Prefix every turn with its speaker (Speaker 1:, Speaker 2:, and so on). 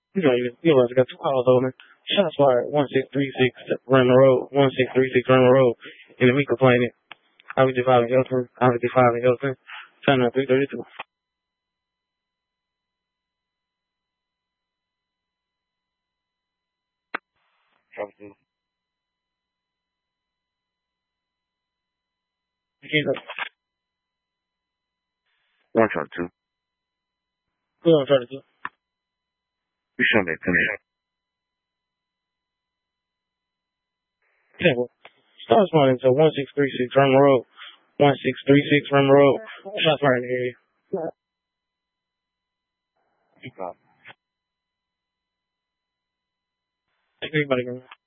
Speaker 1: You know, I got two calls over. Shots fired, 1636 run the road, 1636 run the road. And then we complaining. I was just 5 and Hilton. I was just 5 and Hilton. Turn up 332.
Speaker 2: One try two.
Speaker 1: Who I'm trying to do?
Speaker 2: You showing that to me.
Speaker 1: Yeah, well, start responding to 1636 run the road. 1636 run the road. Shots fired in the area.
Speaker 2: You got it.
Speaker 1: Everybody go.